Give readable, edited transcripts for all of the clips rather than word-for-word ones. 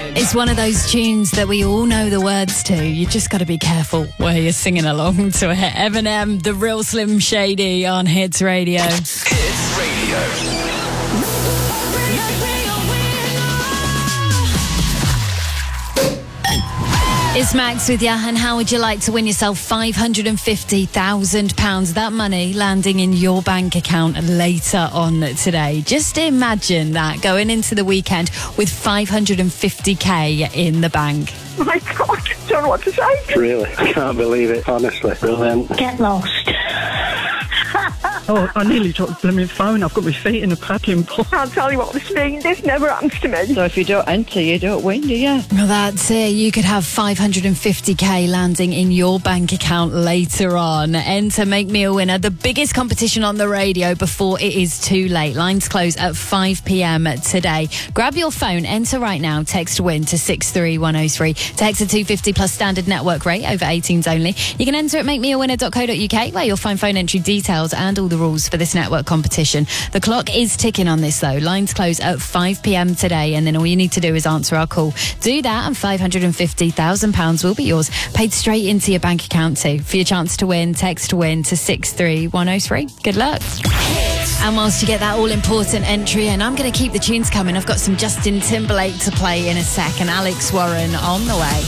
It's one of those tunes that we all know the words to. You just got to be careful where you're singing along to it. Eminem, The Real Slim Shady on Hits Radio. Hits Radio. It's Max with you, and how would you like to win yourself £550,000? That money landing in your bank account later on today. Just imagine that, going into the weekend with 550k in the bank. My God, I don't know what to say. Really, I can't believe it, honestly. Brilliant. Get lost. Oh, I nearly dropped the blooming phone. I've got my feet in a packing pot. I can't tell you what this means. This never happens to me. So if you don't enter, you don't win, do you? Well, that's it. You could have 550k landing in your bank account later on. Enter Make Me a Winner, the biggest competition on the radio before it is too late. Lines close at 5 p.m. today. Grab your phone, enter right now, text WIN to 63103. Text a 250 plus standard network rate, over 18s only. You can enter at makemeawinner.co.uk, where you'll find phone entry details and all the rules for this network competition. The clock is ticking on this, though. Lines close at 5 p.m. today, and then all you need to do is answer our call. Do that, and £550,000 will be yours, paid straight into your bank account too. For your chance to win, text WIN to 63103. Good luck. And whilst you get that all-important entry in, I'm going to keep the tunes coming. I've got some Justin Timberlake to play in a sec, and Alex Warren on the way.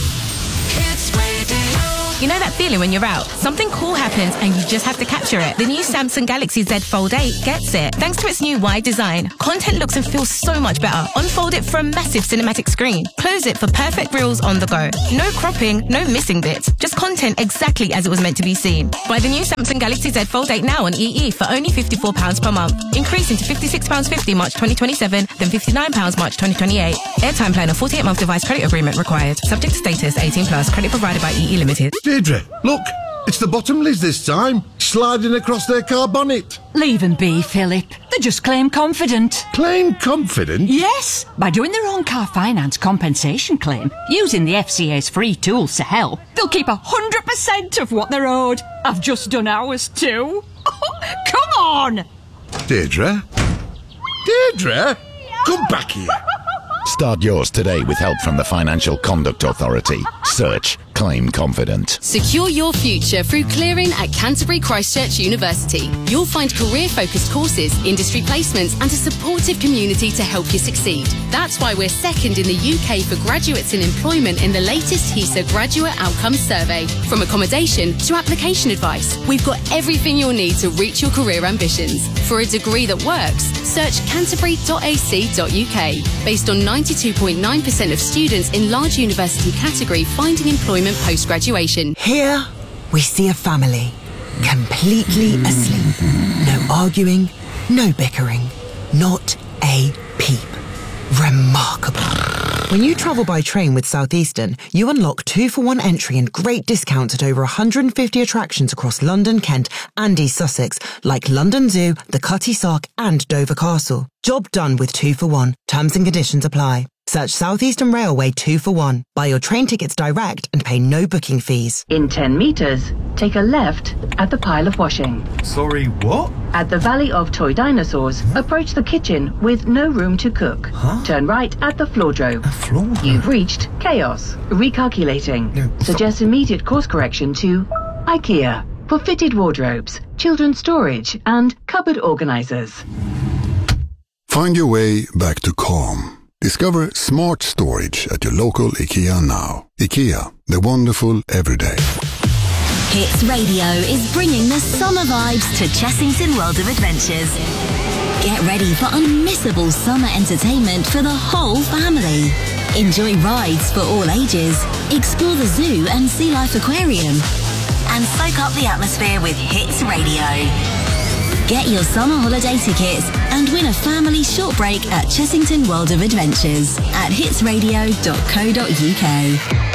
You know that feeling when you're out? Something cool happens and you just have to capture it. The new Samsung Galaxy Z Fold 8 gets it. Thanks to its new wide design, content looks and feels so much better. Unfold it for a massive cinematic screen. Close it for perfect reels on the go. No cropping, no missing bits. Just content exactly as it was meant to be seen. Buy the new Samsung Galaxy Z Fold 8 now on EE for only £54 per month. Increasing to £56.50 March 2027, then £59 March 2028. Airtime plan, a 48-month device credit agreement required. Subject to status, 18+. Credit provided by EE Limited. Deirdre, look, it's the Bottomleys this time, sliding across their car bonnet. Leave them be, Philip. They're just claim confident. Claim confident? Yes, by doing their own car finance compensation claim, using the FCA's free tools to help, they'll keep 100% of what they're owed. I've just done ours too. Come on! Deirdre? Deirdre? Come back here. Start yours today with help from the Financial Conduct Authority. Search Claim Confident. Secure your future through clearing at Canterbury Christ Church University. You'll find career-focused courses, industry placements and a supportive community to help you succeed. That's why we're second in the UK for graduates in employment in the latest HESA Graduate Outcomes Survey. From accommodation to application advice, we've got everything you'll need to reach your career ambitions. For a degree that works, search canterbury.ac.uk. Based on 92.9% of students in large university category finding employment post-graduation. Here we see a family completely asleep. No arguing, no bickering, not a peep. Remarkable. When you travel by train with Southeastern, you unlock 2-for-1 entry and great discounts at over 150 attractions across London, Kent and East Sussex, like London Zoo, the Cutty Sark and Dover Castle. Job done with 2-for-1. Terms and conditions apply. Search Southeastern Railway 2-for-1. Buy your train tickets direct and pay no booking fees. In 10 metres, take a left at the pile of washing. Sorry, what? At the Valley of Toy Dinosaurs, approach the kitchen with no room to cook. Turn right at the floordrome. You've reached chaos. Recalculating. Suggest immediate course correction to IKEA for fitted wardrobes, children's storage and cupboard organisers. Find your way back to calm. Discover smart storage at your local IKEA now. IKEA, the wonderful everyday. Hits Radio is bringing the summer vibes to Chessington World of Adventures. Get ready for unmissable summer entertainment for the whole family. Enjoy rides for all ages, explore the zoo and sea life aquarium, and soak up the atmosphere with Hits Radio. Get your summer holiday tickets and win a family short break at Chessington World of Adventures at hitsradio.co.uk.